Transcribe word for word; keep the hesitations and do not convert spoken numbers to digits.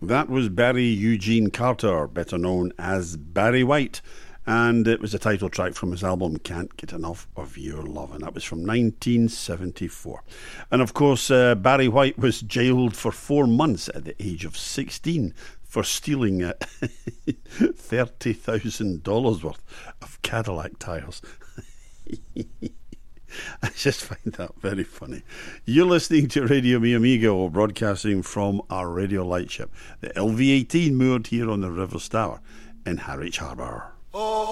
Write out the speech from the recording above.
That was Barry Eugene Carter, better known as Barry White, and it was a title track from his album Can't Get Enough of Your Love, and that was from nineteen seventy-four. And of course, uh, Barry White was jailed for four months at the age of sixteen for stealing uh, thirty thousand dollars worth of Cadillac tyres. I just find that very funny. You're listening to Radio Mi Amigo, broadcasting from our radio lightship, the L V eighteen, moored here on the River Stour in Harwich Harbour. Oh.